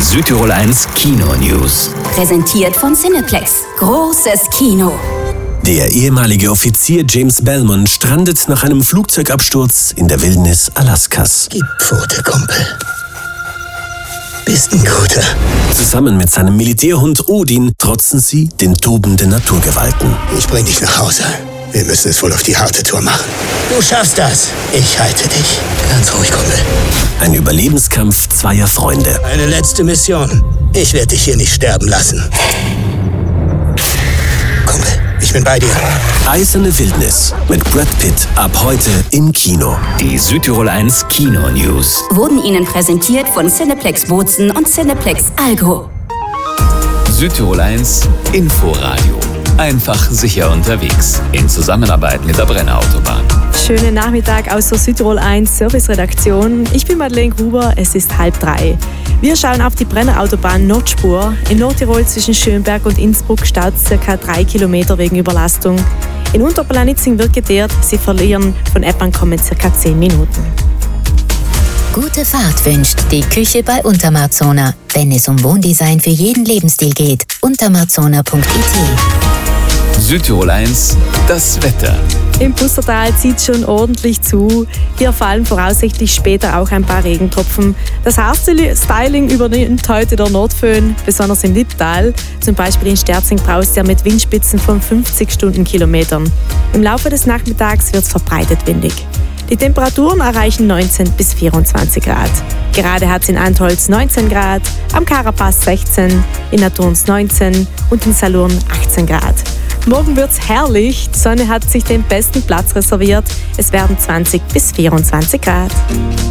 Südtirol 1 Kino-News. Präsentiert von Cineplex. Großes Kino. Der ehemalige Offizier James Belmont strandet nach einem Flugzeugabsturz in der Wildnis Alaskas. Gib Pfote, Kumpel. Bist ein Guter. Zusammen mit seinem Militärhund Odin trotzen sie den tobenden Naturgewalten. Ich bring dich nach Hause. Wir müssen es wohl auf die harte Tour machen. Du schaffst das. Ich halte dich. Ganz ruhig, Kumpel. Ein Überlebenskampf zweier Freunde. Eine letzte Mission. Ich werde dich hier nicht sterben lassen. Kumpel, ich bin bei dir. Eiserne Wildnis mit Brad Pitt ab heute im Kino. Die Südtirol 1 Kino-News. Wurden Ihnen präsentiert von Cineplex Bozen und Cineplex Allgäu. Südtirol 1 Inforadio. Einfach sicher unterwegs. In Zusammenarbeit mit der Brenner Autobahn. Schönen Nachmittag aus der Südtirol 1 Serviceredaktion. Ich bin Madeleine Gruber, es ist 2:30. Wir schauen auf die Brenner Autobahn Nordspur. In Nordtirol zwischen Schönberg und Innsbruck staut ca. 3 Kilometer wegen Überlastung. In Unterpolanitzing wird geteert, Sie verlieren von Eppankommen ca. 10 Minuten. Gute Fahrt wünscht die Küche bei Untermarzona. Wenn es um Wohndesign für jeden Lebensstil geht, untermarzona.it. Südtirol 1 das Wetter. Im Pustertal zieht es schon ordentlich zu. Hier fallen voraussichtlich später auch ein paar Regentropfen. Das Haarstyling übernimmt heute der Nordföhn, besonders im Lipptal. Zum Beispiel in Sterzing braust er mit Windspitzen von 50 Stundenkilometern. Im Laufe des Nachmittags wird es verbreitet windig. Die Temperaturen erreichen 19 bis 24 Grad. Gerade hat es in Antholz 19 Grad, am Karapass 16, in Naturns 19 und in Salurn 18 Grad. Morgen wird's herrlich, die Sonne hat sich den besten Platz reserviert. Es werden 20 bis 24 Grad.